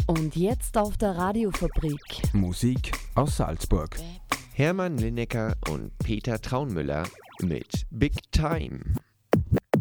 Und jetzt auf der Radiofabrik. Musik aus Salzburg. Hermann Lineker und Peter Traunmüller mit Big Time.